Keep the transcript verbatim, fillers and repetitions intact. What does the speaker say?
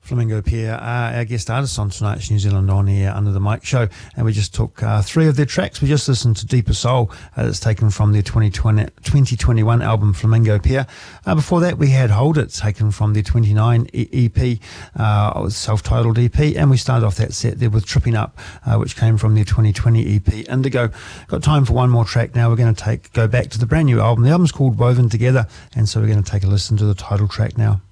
Flamingo Pier are our guest artists on tonight's New Zealand On Air Under the Mic show, and we just took uh, three of their tracks. We just listened to Deeper Soul, uh, that's taken from their twenty twenty, twenty twenty-one album Flamingo Pier. Uh, before that, we had Hold It, taken from their twenty-nine E P, uh, self-titled E P, and we started off that set there with Tripping Up, uh, which came from their twenty twenty E P Indigo. Got time for one more track now. We're going to take go back to the brand new album. The album's called Woven Together, and so we're going to take a listen to the title track now.